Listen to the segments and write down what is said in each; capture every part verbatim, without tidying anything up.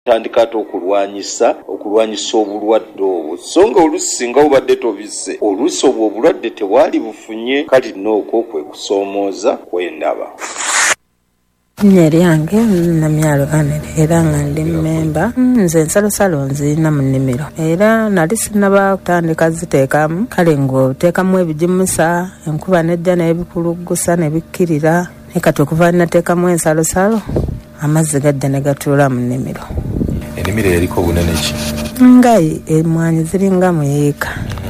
tandikata okulwanyisa okulwanyisa obulwadde obwo so nga oluusi singa obadde tobisse oluusi obwo obulwadde tebwali bufunye kati nooko kwe kusoomooza kwendaba. Nnyeri yange namyalo anere era nga ndi mmemba nze ensalosalo nzirina mu nnimiro era nali sinnaba kutandika ziteekamu kale ng'oteekamu ebigimusa enkuba nejja n'ebikulugusa ne bikkirira naye kati okuva nateekamu ensalosalo amazzi gajja ne gatuula mu nnimiro. Ennimiro eriko bunene ki? Ngayi emmwanyi ziringa mu yiika.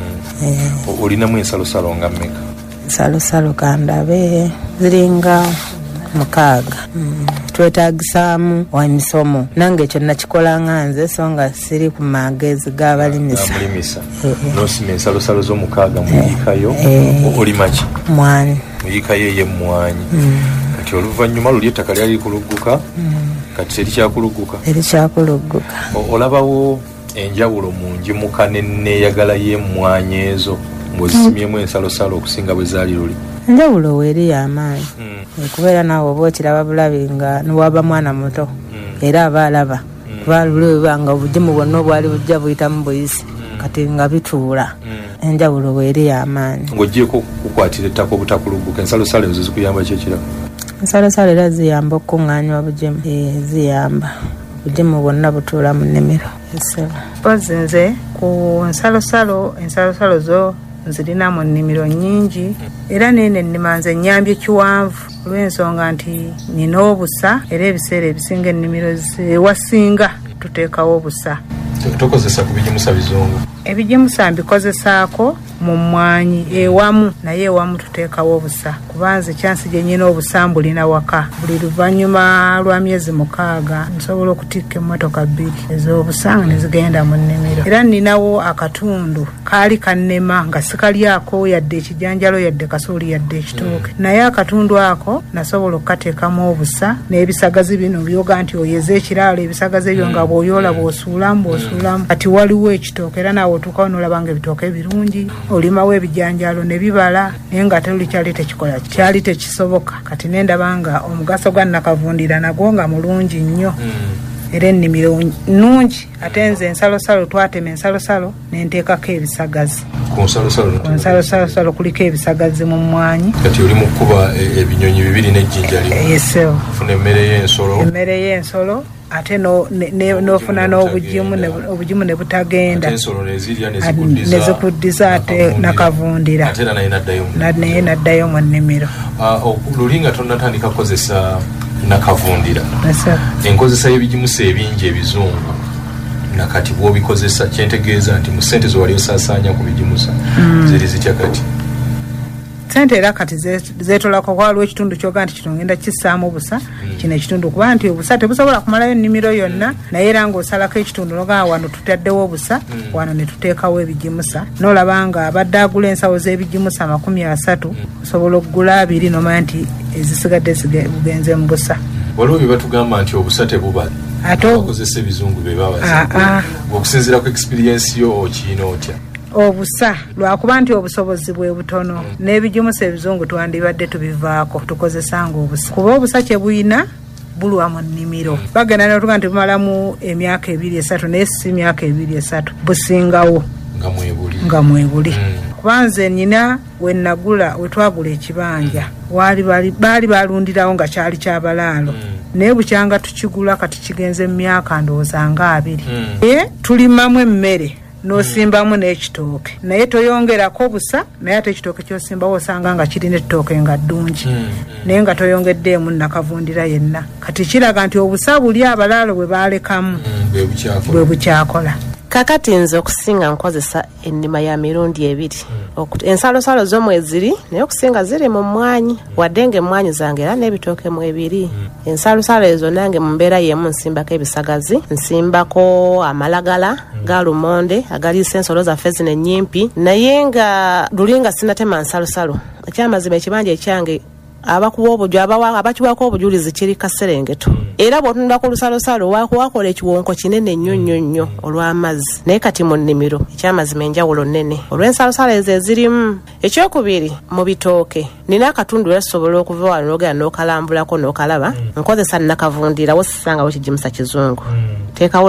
Mm. Olinamu ensalosalo nga mmeka? Ensalosalo kandabe ziringa mukaaga. Mm. Twetaagisaamu wa misomo nange ekyo nakikola nga nze so nga siri ku magezi g'abalimisa. Abalimisa. N'osima ensalosalo z'omukaaga muyiikayo olima ki? Mwanyi. Muyiikayo ey'emmwanyi. Kati oluvannyuma luli ettaka lyali kulugguka kati terikyakulugguka. Terikyakulugguka. Olabawo enjawulo mu njimuka n'enneeyagala y'emmwanyi ezo ng'ozisimyemu ensalosalo okusinga bwe zaali luli? Enjawulo weeri y'amaanyi. Kubeera naawe oba okiraba bulabi nga niwaba mwana muto era aba alaba kuba luli nga obugimu bwonna obwali bujja buyitamu buyisi kati nga bituula. Enjawulo weeri y'amaanyi. Ng'oggyeko okukwatira ettaka obutakulugguka ensalosalo ezo zikuyamba ki ekirala? Ensalosalo era ziyamba okuŋŋaanya obugimu. Ziyamba obugimu bwonna butuula mu nnimiro. Mpozi nze ku ensalosalo ensalosalo zo nzirina mu nnimiro nnyingi era neeno ennima nze nnyambye kiwanvu olw'ensonga nti nina obusa era ebiseera ebisinga ennimiro ewasinga tuteekawo obusa. Tokozesa ku bigimusa bizungu? Ebigimusa mbikozesaako mu mmwanyi ewamu naye ewamu tuteekawo obusa kuba nze kyansi gye nnyina obusa mbulina waka. Buli luvannyuma lwa myezi mukaaga nsobola okutikka emmotoka bbiri ez'obusa nga ne zigenda mu nnimiro. Era nninawo akatundu kaali kannema nga sikalyako yadde ekijanjalo yadde kasooli yadde ekitooke naye akatundu ako nasobola okukateekamu obusa n'ebisagazi bino byoga nti oyeza ekiraalo ebisagazi ebyo nga bw'oyoola bw'osuulamu bw'osuulamu kati waliwo ekitooke era naawe otuukawo n'olaba nga ebitooke birungi olimawo ebijanjalo ne bibala naye nga tuli kyali tekikola kyali tekisoboka kati nendaba nga omugaso gwa nakavundira nagwo nga mulungi nnyo. Era ennimiro nnungi ate nze ensalosalo twatema ensalosalo nenteekako ebisagazi. Ku nsalosalo? Ku nsalosalo kuliko ebisagazi mu mmwanyi. Kati oli mu kkuba ebinyonyi bibiri n'ejjinja limu? Yesewo. Ofuna emmere y'ensolo? Emmere y'ensolo ate n'ofuna n'obugimu obugimu ne butagenda. Ate ensolo nezirya nezikuddiza? Nezikuddiza ate nakavundira. Ate era naye n'addayo mu nnimiro? Naye n'addayo mu nnimiro. Luli nga tonnatandika kukozesa nakavundira enkozesa y'ebigimusa ebingi ebizungu nakati bw'obikozesa kyentegeeza nti mu ssente zewali osaasaanya ku bigimusa ziri zitya kati? Sente era kati zeetolako kwaliwo ekitundu kyoga nti kino ngenda kissaamu obusa kino ekitundu kuba nti obusa tebusobola kumalayo nnimiro yonna naye era ng'osalako ekitundu nogaa wano tutaddewo obusa wano ne tuteekawo ebigimusa n'olaba nga abadde agula ensawo z'ebigimusa makumi asatu osobola okugula abiri n'omanya nti ezisigadde bugenze mu busa. Waliwo bye batugamba nti obusa tebuba abakozesa ebizungu be babaza okusinziira ku experience yo okiina otya? Obusa lwakuba nti obusobozi bwe butono n'ebigimusa ebizungu twandibadde tubivaako tukozesanga obusa kuba obusa kye buyina bulwa mu nnimiro. Bagenda n'otuga nti bumalamu emyaka ebiri esatu naye si myaka ebiri esatu busingawo nga mwebuli. Kuba nze nnyina we nagula we twagula ekibanja baali balundirawo nga kyali kyabalaalo naye bukyanga tukigula kati kigenze mu myaka ndowooza nga abiri. Naye tulimamu emmere n'osimbamu n'ekitooke naye toyongerako busa naye ate ekitooke ky'osimbawo osanga nga kirina ettooke nga ddungi naye nga toyongeddeemu nakavundira yenna kati kiraga nti obusa buli abalaalo bwe baalekamu bwe bukyakola. Kakati nze okusinga nkozesa ennima ya mirundi ebiri. Ensalosalo z'omweziri naye okusinga ziri mu mmwanyi wadde ng'emmwanyi zange era n'ebitooke mu ebiri. Ensalosalo ezo nange mu mbeera y'emu nsimbako ebisagazi nsimbako amalagala ga lumonde agaliisa ensolo zaffe zino ennyimpi naye nga luli nga sinatema nsalosalo ekyamazima ekibanja ekyange abakuwa obuju abakiwako obujulizi kiri Kaserengeto era bw'otunula ku lusalosalo wakola ekiwonko kinene nnyo nnyo nnyo olw'amazzi naye kati mu nnimiro ekyamazima enjawulo nnene olw'ensalosalo ezo ezirimu. Ekyokubiri mu bitooke nina akatundu erasobola okuva wano n'ogenda n'okalambulako n'okalaba nkozesa nakavundira wo sisangawo kijimusa kizungu teekawo